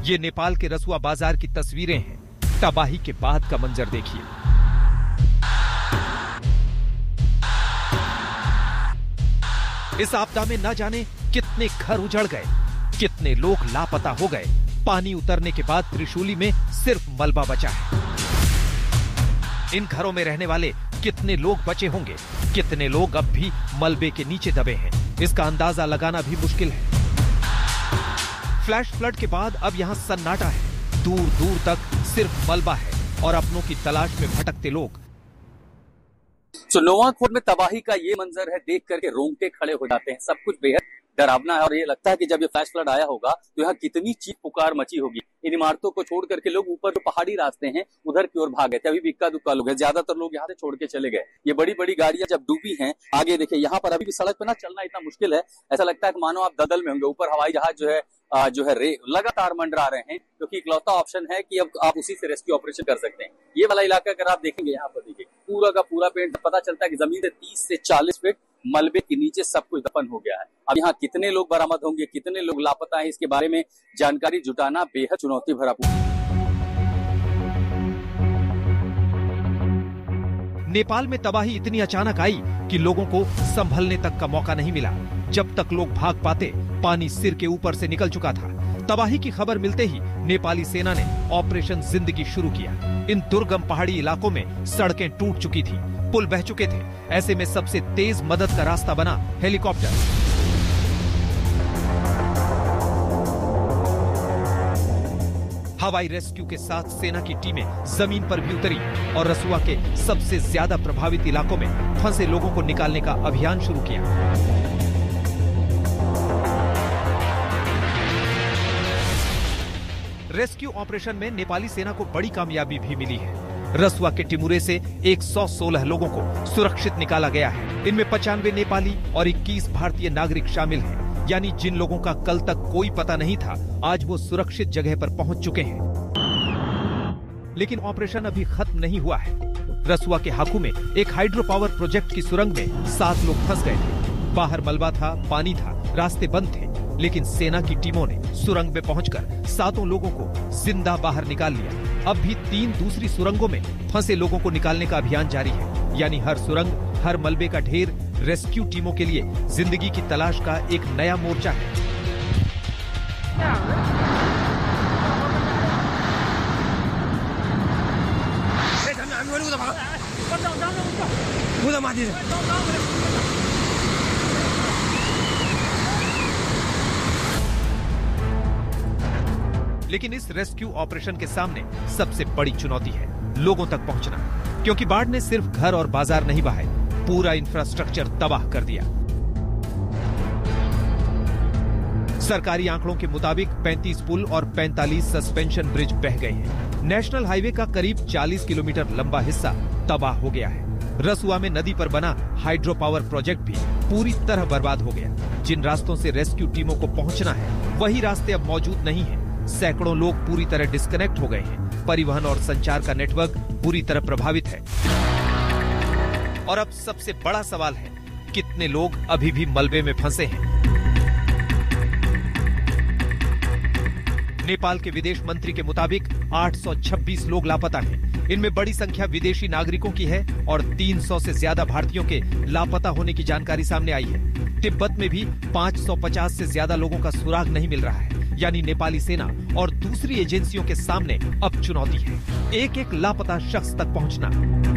ये नेपाल के रसुआ बाजार की तस्वीरें हैं। तबाही के बाद का मंजर देखिए। इस आपदा में न जाने कितने घर उजड़ गए, कितने लोग लापता हो गए। पानी उतरने के बाद त्रिशूली में सिर्फ मलबा बचा है। इन घरों में रहने वाले कितने लोग बचे होंगे, कितने लोग अब भी मलबे के नीचे दबे हैं, इसका अंदाजा लगाना भी मुश्किल है। फ्लैश फ्लड के बाद अब यहाँ सन्नाटा है। दूर दूर तक सिर्फ मलबा है और अपनों की तलाश में भटकते लोग। नोवाखोर में तबाही का ये मंजर है, देख करके रोंगटे खड़े हो जाते हैं। सब कुछ बेहद डरावना है और ये लगता है कि जब ये फ्लैश फ्लड आया होगा तो यहाँ कितनी चीख पुकार मची होगी। इन इमारतों को छोड़ करके लोग ऊपर जो पहाड़ी रास्ते हैं उधर की ओर भाग गए थे। अभी भी इक्का दुक्का लोग हैं, ज्यादातर लोग यहाँ से छोड़ के चले गए। ये बड़ी बड़ी गाड़ियां जब डूबी हैं, आगे देखिए यहाँ पर अभी भी सड़क पर ना चलना इतना मुश्किल है, ऐसा लगता है कि मानो आप दलदल में होंगे। ऊपर हवाई जहाज जो है लगातार मंडरा रहे हैं, क्योंकि इकलौता ऑप्शन है कि अब आप उसी से रेस्क्यू ऑपरेशन कर सकते हैं। ये वाला इलाका अगर आप देखेंगे, यहाँ पर देखिए पूरा का पूरा पेड़, पता चलता है कि जमीन से 30 से 40 फीट मलबे के नीचे सब कुछ दफन हो गया है। अब यहाँ कितने लोग बरामद होंगे, कितने लोग लापता हैं, इसके बारे में जानकारी जुटाना बेहद चुनौती भरा। नेपाल में तबाही इतनी अचानक आई कि लोगों को संभलने तक का मौका नहीं मिला। जब तक लोग भाग पाते, पानी सिर के ऊपर से निकल चुका था। तबाही की खबर मिलते ही नेपाली सेना ने ऑपरेशन जिंदगी शुरू किया। इन दुर्गम पहाड़ी इलाकों में सड़कें टूट चुकी थी, पुल बह चुके थे। ऐसे में सबसे तेज मदद का रास्ता बना हेलीकॉप्टर। हवाई रेस्क्यू के साथ सेना की टीमें जमीन पर भी उतरी और रसुआ के सबसे ज्यादा प्रभावित इलाकों में फंसे लोगों को निकालने का अभियान शुरू किया। रेस्क्यू ऑपरेशन में नेपाली सेना को बड़ी कामयाबी भी मिली है। रसुआ के टिमुरे से 116 लोगों को सुरक्षित निकाला गया है। इनमें 95 नेपाली और 21 भारतीय नागरिक शामिल हैं। यानी जिन लोगों का कल तक कोई पता नहीं था, आज वो सुरक्षित जगह पर पहुंच चुके हैं। लेकिन ऑपरेशन अभी खत्म नहीं हुआ है। रसुआ के हाकू में एक हाइड्रो पावर प्रोजेक्ट की सुरंग में 7 लोग फंस गए थे। बाहर मलबा था, पानी था, रास्ते बंद थे, लेकिन सेना की टीमों ने सुरंग में पहुंचकर 7 लोगों को जिंदा बाहर निकाल लिया। अब भी 3 दूसरी सुरंगों में फंसे लोगों को निकालने का अभियान जारी है। यानी हर सुरंग, हर मलबे का ढेर रेस्क्यू टीमों के लिए जिंदगी की तलाश का एक नया मोर्चा है। लेकिन इस रेस्क्यू ऑपरेशन के सामने सबसे बड़ी चुनौती है लोगों तक पहुंचना, क्योंकि बाढ़ ने सिर्फ घर और बाजार नहीं बहाए, पूरा इंफ्रास्ट्रक्चर तबाह कर दिया। सरकारी आंकड़ों के मुताबिक 35 पुल और 45 सस्पेंशन ब्रिज बह गए हैं। नेशनल हाईवे का करीब 40 किलोमीटर लंबा हिस्सा तबाह हो गया है। रसुआ में नदी पर बना हाइड्रो पावर प्रोजेक्ट भी पूरी तरह बर्बाद हो गया। जिन रास्तों से रेस्क्यू टीमों को पहुंचना है, वही रास्ते अब मौजूद नहीं हैं। सैकड़ों लोग पूरी तरह डिस्कनेक्ट हो गए हैं। परिवहन और संचार का नेटवर्क पूरी तरह प्रभावित है। और अब सबसे बड़ा सवाल है, कितने लोग अभी भी मलबे में फंसे हैं? नेपाल के विदेश मंत्री के मुताबिक 826 लोग लापता हैं। इनमें बड़ी संख्या विदेशी नागरिकों की है और 300 से ज्यादा भारतीयों के लापता होने की जानकारी सामने आई है। तिब्बत में भी 550 से ज्यादा लोगों का सुराग नहीं मिल रहा है। यानी नेपाली सेना और दूसरी एजेंसियों के सामने अब चुनौती है, एक एक लापता शख्स तक पहुंचना।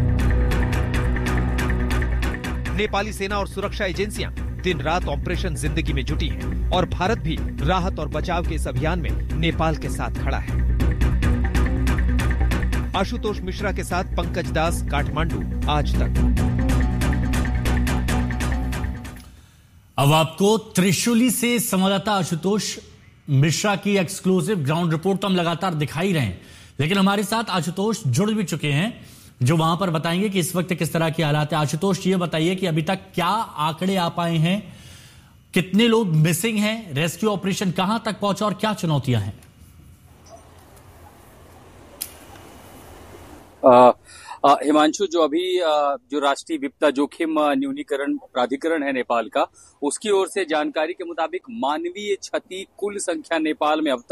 नेपाली सेना और सुरक्षा एजेंसियां दिन रात ऑपरेशन जिंदगी में जुटी हैं और भारत भी राहत और बचाव के इस अभियान में नेपाल के साथ खड़ा है। आशुतोष मिश्रा के साथ पंकज दास, काठमांडू, आज तक। अब आपको त्रिशूली से संवाददाता आशुतोष मिश्रा की एक्सक्लूसिव ग्राउंड रिपोर्ट तो हम लगातार दिखा ही रहे हैं, लेकिन हमारे साथ आशुतोष जुड़ भी चुके हैं जो वहां पर बताएंगे कि इस वक्त किस तरह की हालात है। आशुतोष, ये बताइए कि अभी तक क्या आंकड़े आ पाए हैं, कितने लोग मिसिंग हैं, रेस्क्यू ऑपरेशन कहां तक पहुंचा और क्या चुनौतियां हैं? हिमांशु, जो अभी जो राष्ट्रीय विपदा जोखिम न्यूनीकरण प्राधिकरण है नेपाल का, उसकी ओर से जानकारी के मुताबिक मानवीय क्षति कुल संख्या नेपाल में अब तक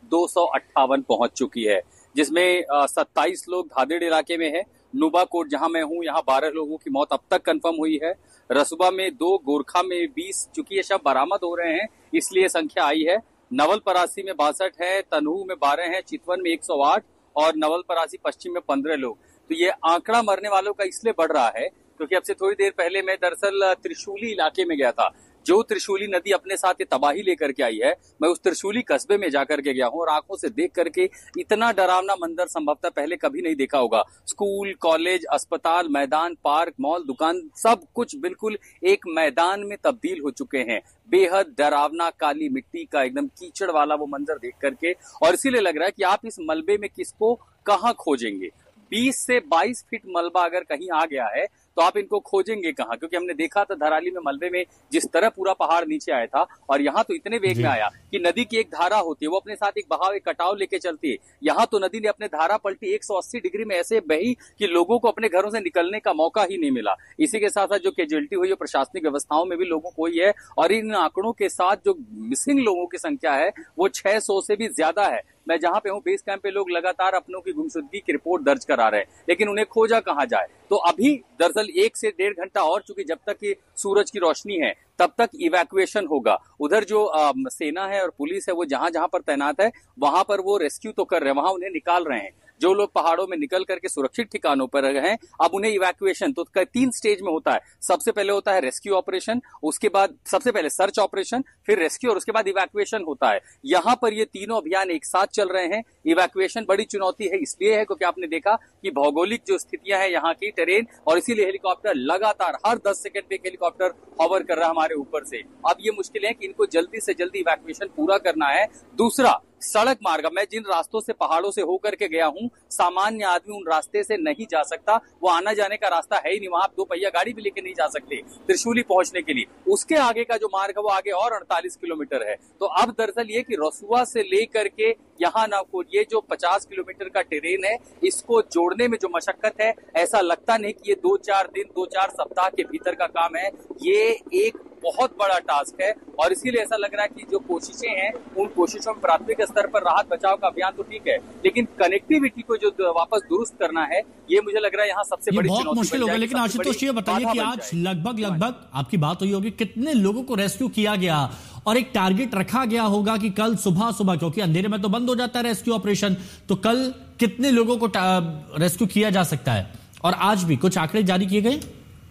258 पहुंच चुकी है, जिसमें 27 लोग धादेड़ इलाके में है। नुबाकोट जहां मैं हूं, यहां 12 लोगों की मौत अब तक कंफर्म हुई है। रसुबा में 2, गोरखा में 20, चूंकि ये शव बरामद हो रहे हैं इसलिए संख्या आई है। नवलपरासी में 62 है, तनहू में 12 है, चितवन में 108 और नवलपरासी पश्चिम में 15 लोग। तो ये आंकड़ा मरने वालों का इसलिए बढ़ रहा है क्योंकि अब से थोड़ी देर पहले मैं दरअसल त्रिशूली इलाके में गया था। जो त्रिशूली नदी अपने साथ ये तबाही लेकर के आई है, मैं उस त्रिशूली कस्बे में जाकर के गया हूं और आंखों से देख करके इतना डरावना मंजर संभवतः पहले कभी नहीं देखा होगा। स्कूल, कॉलेज, अस्पताल, मैदान, पार्क, मॉल, दुकान, सब कुछ बिल्कुल एक मैदान में तब्दील हो चुके हैं। बेहद डरावना काली मिट्टी का एकदम कीचड़ वाला वो मंजर देख करके, और इसीलिए लग रहा है कि आप इस मलबे में किसको कहां खोजेंगे। 20 से 22 फीट मलबा अगर कहीं आ गया है तो आप इनको खोजेंगे कहां, क्योंकि हमने देखा था धराली में मलबे में जिस तरह पूरा पहाड़ नीचे आया था, और यहाँ तो इतने वेग में आया कि नदी की एक धारा होती है वो अपने साथ एक बहाव, एक कटाव लेके चलती है। यहाँ तो नदी ने अपने धारा पलटी 180 डिग्री में ऐसे बही कि लोगों को अपने घरों से निकलने का मौका ही नहीं मिला। इसी के साथ साथ जो कैजुअलिटी हुई है प्रशासनिक व्यवस्थाओं में भी लोगों को हुई है, और इन आंकड़ों के साथ जो मिसिंग लोगों की संख्या है वो 600 से भी ज्यादा है। मैं जहां पे हूं बेस कैंप पे लोग लगातार अपनों की गुमशुदगी की रिपोर्ट दर्ज करा रहे हैं, लेकिन उन्हें खोजा कहां जाए। तो अभी दरअसल 1 से 1.5 घंटा और, चूंकि जब तक कि सूरज की रोशनी है तब तक इवैक्यूएशन होगा। उधर जो सेना है और पुलिस है वो जहां जहां पर तैनात है वहां पर वो रेस्क्यू तो कर रहे हैं, वहां उन्हें निकाल रहे हैं। जो लोग पहाड़ों में निकल करके सुरक्षित ठिकानों पर हैं, अब उन्हें इवैक्यूएशन तो 3 स्टेज में होता है। सबसे पहले होता है रेस्क्यू ऑपरेशन, उसके बाद सबसे पहले सर्च ऑपरेशन, फिर रेस्क्यू और उसके बाद इवैक्यूएशन होता है। यहां पर ये तीनों अभियान एक साथ चल रहे हैं। इवैक्यूएशन बड़ी चुनौती है इसलिए है क्योंकि आपने देखा कि भौगोलिक जो स्थितियां हैं यहाँ की टेरेन, और इसीलिए हेलीकॉप्टर लगातार हर 10 सेकंड पे एक हेलीकॉप्टर हॉवर कर रहा है हमारे ऊपर से। अब ये मुश्किल है कि इनको जल्दी से जल्दी इवैक्यूएशन पूरा करना है। दूसरा, सड़क मार्ग, मैं जिन रास्तों से पहाड़ों से होकर के गया हूं, सामान्य आदमी उन रास्ते से नहीं जा सकता। वो आना जाने का रास्ता है ही नहीं, वहां आप 2 पहिया गाड़ी भी लेके नहीं जा सकते त्रिशूली पहुंचने के लिए। उसके आगे का जो मार्ग है वो आगे और 48 किलोमीटर है। तो अब दरअसल ये कि रसुआ से लेकर के यहाँ नागपुर, ये जो 50 किलोमीटर का टेरेन है, इसको जोड़ने में जो मशक्कत है, ऐसा लगता नहीं कि ये 2-4 दिन, 2-4 सप्ताह के भीतर का काम है। ये एक बहुत बड़ा टास्क है, और इसीलिए ऐसा लग रहा है कि जो कोशिशें हैं उन कोशिशों में प्राथमिक स्तर पर राहत बचाव का अभियान तो ठीक है, लेकिन कनेक्टिविटी को जो वापस दुरुस्त करना है, ये मुझे लग रहा है यहाँ सबसे बड़ी चुनौती बहुत मुश्किल होगा। लेकिन आशुतोष ये बताइए कि आज लगभग आपकी बात हुई होगी, कितने लोगों को रेस्क्यू किया गया, और एक टारगेट रखा गया होगा कि कल सुबह, क्योंकि अंधेरे में तो बंद हो जाता है रेस्क्यू ऑपरेशन, तो कल कितने लोगों को रेस्क्यू किया जा सकता है, और आज भी कुछ आंकड़े जारी किए गए?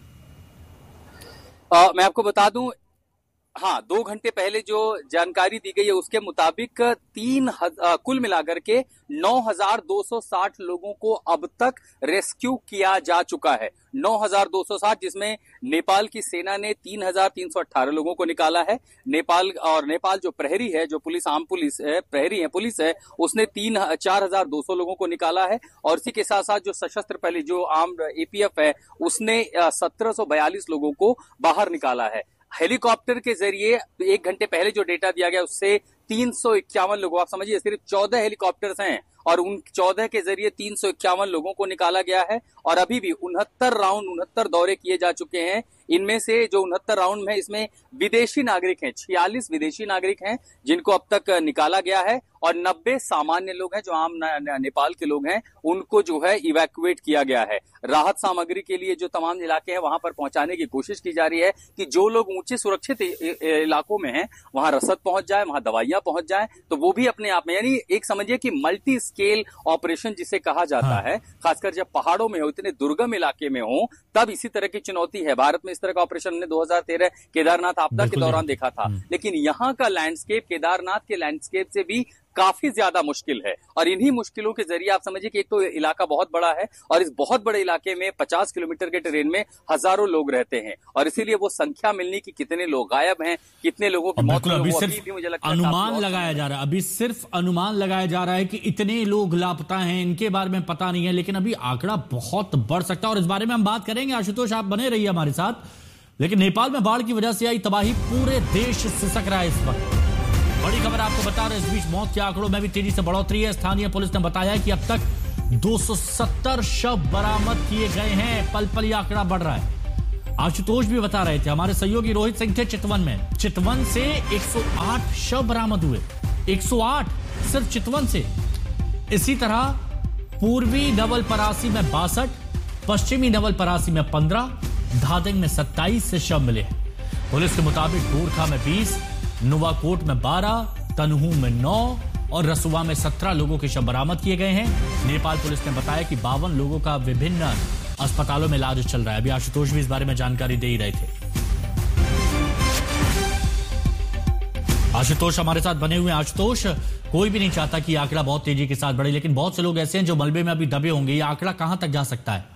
मैं आपको बता दूं, हाँ, 2 घंटे पहले जो जानकारी दी गई है उसके मुताबिक कुल मिलाकर के 9,260 लोगों को अब तक रेस्क्यू किया जा चुका है। 9,260, जिसमें नेपाल की सेना ने 3,318 लोगों को निकाला है। नेपाल जो प्रहरी है, जो पुलिस, आम पुलिस है, प्रहरी है, पुलिस है, उसने 4,200 लोगों को निकाला है। और इसी के साथ साथ जो सशस्त्र पहले जो आम एपीएफ है उसने 1,742 लोगों को बाहर निकाला है। हेलीकॉप्टर के जरिए 1 घंटे पहले जो डेटा दिया गया उससे 351 लोगों, आप समझिए सिर्फ 14 हेलीकॉप्टर्स हैं और उन 14 के जरिए 351 लोगों को निकाला गया है। और अभी भी 69 दौरे किए जा चुके हैं। इनमें से जो 69 राउंड में, इसमें विदेशी नागरिक हैं, 46 विदेशी नागरिक हैं जिनको अब तक निकाला गया है, और 90 सामान्य लोग हैं जो आम नेपाल के लोग हैं, उनको जो है इवैक्यूएट किया गया है। राहत सामग्री के लिए जो तमाम इलाके हैं वहां पर पहुंचाने की कोशिश की जा रही है कि जो लोग ऊंचे सुरक्षित इलाकों में हैं वहां रसद पहुंच जाए, वहां दवाइयां पहुंच जाए, तो वो भी अपने आप में, यानी एक समझिए कि मल्टी स्केल ऑपरेशन जिसे कहा जाता है, खासकर जब पहाड़ों में हो, इतने दुर्गम इलाके में हो, तब इसी तरह की चुनौती है। भारत में इस तरह का ऑपरेशन हमने 2013 केदारनाथ आपदा के दौरान देखा था, लेकिन यहाँ का लैंडस्केप केदारनाथ के लैंडस्केप से भी काफी ज्यादा मुश्किल है। और इन्हीं मुश्किलों के जरिए आप समझिए कि एक तो इलाका बहुत बड़ा है, और इस बहुत बड़े इलाके में 50 किलोमीटर के टेरेन में हजारों लोग रहते हैं, और इसीलिए वो संख्या मिलनी कि कितने लोग गायब हैं, कितने लोगों की मौत हुई, मुझे लगता है अनुमान लगाया जा रहा है। अभी सिर्फ अनुमान लगाया जा रहा है कि इतने लोग लापता हैं, इनके बारे में पता नहीं है, लेकिन अभी आंकड़ा बहुत बढ़ सकता है, और इस बारे में हम बात करेंगे। आशुतोष, आप बने रहिए हमारे साथ। लेकिन नेपाल में बाढ़ की वजह से आई तबाही, पूरे देश सिसक रहा है इस वक्त। बड़ी खबर आपको बता रहे हैं, इस बीच मौत के आंकड़ों में भी तेजी से बढ़ोतरी है। स्थानीय पुलिस ने बताया कि अब तक 270 शव बरामद किए गए हैं। पल पल ये आंकड़ा बढ़ रहा है। आशुतोष भी बता रहे थे, हमारे सहयोगी रोहित सिंह थे चितवन में, चितवन से 108 शव बरामद हुए। 108 सिर्फ चितवन से। इसी तरह पूर्वी नवलपरासी में 62, पश्चिमी नवलपरासी में 15, धादिंग में 27 से शव मिले हैं। पुलिस के मुताबिक गोरखा में 20, नुवाकोट में 12, तनहू में 9 और रसुआ में 17 लोगों के शव बरामद किए गए हैं। नेपाल पुलिस ने बताया कि 52 लोगों का विभिन्न अस्पतालों में इलाज चल रहा है। अभी आशुतोष भी इस बारे में जानकारी दे ही रहे थे। आशुतोष हमारे साथ बने हुए हैं। आशुतोष, कोई भी नहीं चाहता कि आंकड़ा बहुत तेजी के साथ बढ़े, लेकिन बहुत से लोग ऐसे हैं जो मलबे में अभी दबे होंगे। ये आंकड़ा कहां तक जा सकता है?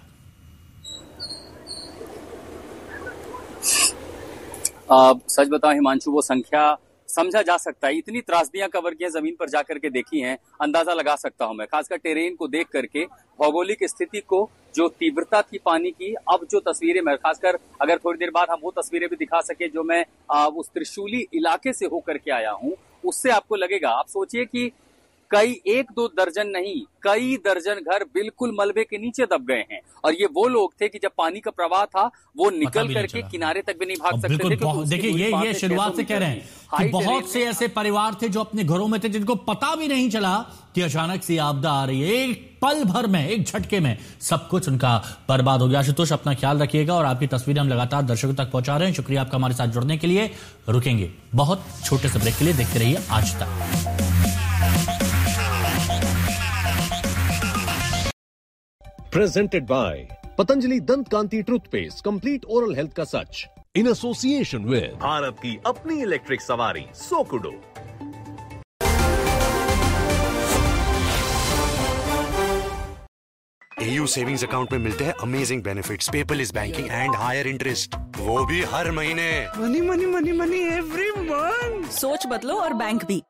सच बताओ हिमांशु, वो संख्या समझा जा सकता है। इतनी त्रासदियां कवर की जमीन पर जाकर के देखी हैं, अंदाजा लगा सकता हूं मैं, खासकर टेरेन को देख करके, भौगोलिक स्थिति को, जो तीव्रता थी पानी की। अब जो तस्वीरें मैं खासकर अगर थोड़ी देर बाद हम वो तस्वीरें भी दिखा सके जो मैं उस त्रिशूली इलाके से होकर के आया हूं, उससे आपको लगेगा। आप सोचिए कि कई 1-2 दर्जन नहीं, कई दर्जन घर बिल्कुल मलबे के नीचे दब गए हैं। और ये वो लोग थे कि जब पानी का प्रवाह था वो निकल करके किनारे तक भी नहीं भाग सकते थे। देखिए, ये शुरुआत से कह रहे हैं कि बहुत से ऐसे परिवार थे जो अपने घरों में थे, जिनको पता भी नहीं चला कि अचानक से आपदा आ रही है। एक पल भर में, एक झटके में सब कुछ उनका बर्बाद हो गया। आशुतोष, अपना ख्याल रखिएगा और आपकी तस्वीरें हम लगातार दर्शकों तक पहुंचा रहे हैं। शुक्रिया आपका हमारे साथ जुड़ने के लिए। रुकेंगे बहुत छोटे से ब्रेक के लिए, देखते रहिए आज तक। Presented by Patanjali Dant Kanti Toothpaste, Complete Oral Health का सच, in association with भारत की अपनी इलेक्ट्रिक सवारी सोकुडो। AU सेविंग्स अकाउंट में मिलते हैं amazing benefits, paperless banking and higher interest, वो भी हर महीने। Money money money money every month. सोच बदलो और बैंक भी।